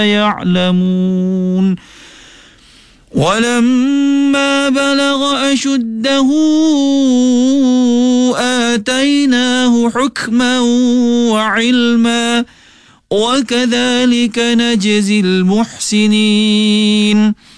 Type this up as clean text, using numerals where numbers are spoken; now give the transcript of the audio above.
يعلمون ولما بلغ أشده آتيناه حكما وعلما وكذلك نجزي المحسنين